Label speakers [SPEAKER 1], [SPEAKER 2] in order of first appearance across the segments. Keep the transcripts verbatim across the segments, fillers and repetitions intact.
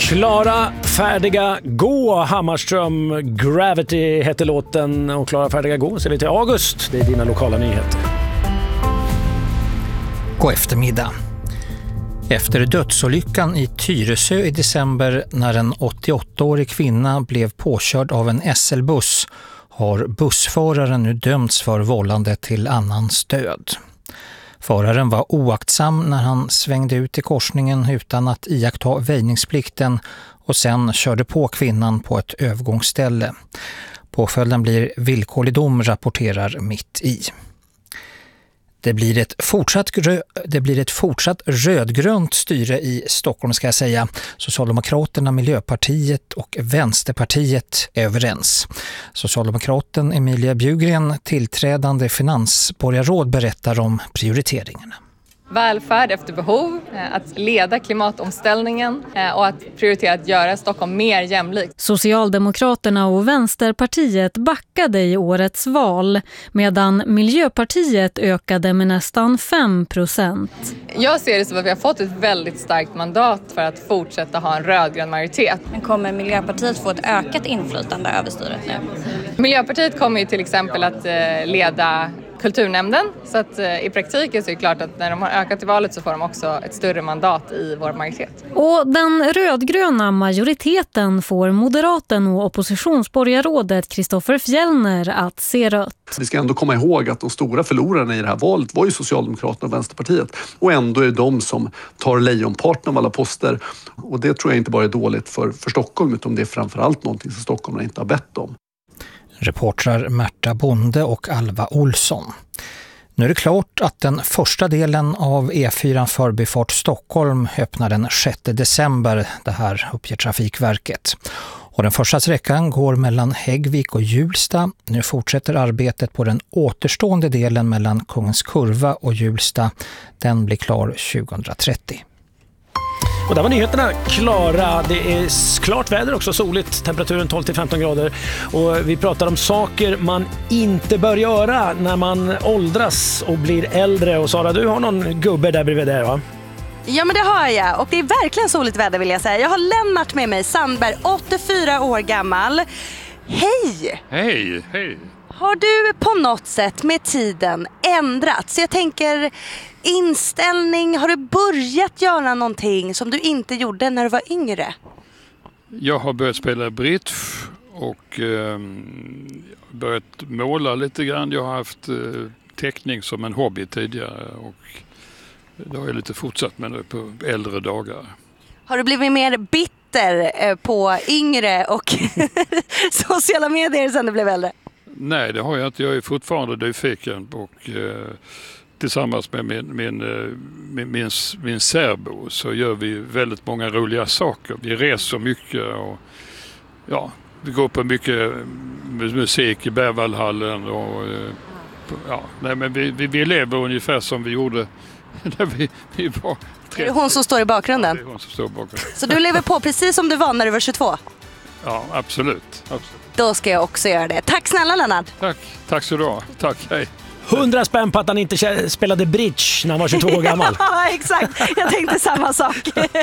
[SPEAKER 1] Klara, färdiga, gå. Hammarström, Gravity heter låten. Och Klara, färdiga, gå ser vi till August. Det är dina lokala nyheter.
[SPEAKER 2] God eftermiddag. Efter dödsolyckan i Tyresö i december när en åttioåttaårig kvinna blev påkörd av en S L-buss har bussföraren nu dömts för vållande till annans död. Föraren var oaktsam när han svängde ut i korsningen utan att iaktta väjningsplikten och sen körde på kvinnan på ett övergångsställe. Påföljden blir villkorlig dom, rapporterar Mitt i. Det blir ett fortsatt, grö- det blir ett fortsatt rödgrönt styre i Stockholm, ska jag säga. Socialdemokraterna, Miljöpartiet och Vänsterpartiet är överens. Socialdemokraten Emilia Bjugren, tillträdande finansborgarråd, berättar om prioriteringarna.
[SPEAKER 3] Välfärd efter behov, att leda klimatomställningen och att prioritera att göra Stockholm mer jämlikt.
[SPEAKER 4] Socialdemokraterna och Vänsterpartiet backade i årets val medan Miljöpartiet ökade med nästan fem procent.
[SPEAKER 3] Jag ser det som att vi har fått ett väldigt starkt mandat för att fortsätta ha en rödgrön majoritet.
[SPEAKER 5] Men kommer Miljöpartiet få ett ökat inflytande över styret nu?
[SPEAKER 3] Miljöpartiet kommer ju till exempel att leda kulturnämnden, så att eh, i praktiken så är det klart att när de har ökat i valet så får de också ett större mandat i vår majoritet.
[SPEAKER 4] Och den rödgröna majoriteten får moderaten och oppositionsborgarrådet Kristoffer Fjellner att se rött.
[SPEAKER 6] Vi ska ändå komma ihåg att de stora förlorarna i det här valet var ju Socialdemokraterna och Vänsterpartiet. Och ändå är det de som tar lejonparten av alla poster. Och det tror jag inte bara är dåligt för, för Stockholm, utan det är framförallt någonting som stockholmarna inte har bett om.
[SPEAKER 2] Reportrar Märta Bonde och Alva Olsson. Nu är det klart att den första delen av E fyra Förbifart Stockholm öppnar den sjätte december. Det här uppger Trafikverket. Och den första sträckan går mellan Häggvik och Hjulsta. Nu fortsätter arbetet på den återstående delen mellan Kungens Kurva och Hjulsta. Den blir klar tjugohundratrettio.
[SPEAKER 1] Och där var nyheterna klara. Det är klart väder också, soligt, temperaturen tolv till femton grader. Och vi pratar om saker man inte bör göra när man åldras och blir äldre. Och Sara, du har någon gubbe där bredvid dig, va?
[SPEAKER 7] Ja, men det har jag, och det är verkligen soligt väder, vill jag säga. Jag har Lennart med mig, Sandberg, åttiofyra år gammal. Hej!
[SPEAKER 8] Hej, hej!
[SPEAKER 7] Har du på något sätt med tiden ändrats? Jag tänker inställning, har du börjat göra någonting som du inte gjorde när du var yngre?
[SPEAKER 8] Jag har börjat spela bridge och eh, börjat måla lite grann. Jag har haft eh, teckning som en hobby tidigare och det har jag lite fortsatt med nu på äldre dagar.
[SPEAKER 7] Har du blivit mer bitter på yngre och sociala medier sen du blev äldre?
[SPEAKER 8] Nej, det har jag inte. Jag är fortfarande nyfiken och eh, tillsammans med min, min, min, min, min särbo så gör vi väldigt många roliga saker. Vi reser mycket och ja, vi går på mycket musik i Berwaldhallen och ja, nej, men vi, vi, vi lever ungefär som vi gjorde när vi, vi var trettio.
[SPEAKER 7] Är det hon som står i bakgrunden?
[SPEAKER 8] Ja, det är hon som står i bakgrunden.
[SPEAKER 7] Så du lever på precis som du var när du var tjugotvå?
[SPEAKER 8] Ja, absolut. absolut.
[SPEAKER 7] Då ska jag också göra det. Tack snälla, Lennart.
[SPEAKER 8] Tack, tack så du ha. Tack, hej.
[SPEAKER 1] Hundra spänn på att han inte spelade bridge när han var tjugotvå år gammal.
[SPEAKER 7] Ja, exakt. Jag tänkte samma sak.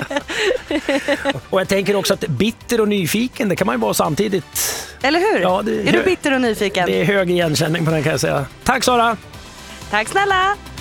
[SPEAKER 1] Och jag tänker också att bitter och nyfiken, det kan man ju vara samtidigt.
[SPEAKER 7] Eller hur?
[SPEAKER 1] Ja, det är,
[SPEAKER 7] är du bitter och nyfiken?
[SPEAKER 1] Det är hög igenkänning på den, kan jag säga. Tack, Sara.
[SPEAKER 7] Tack snälla.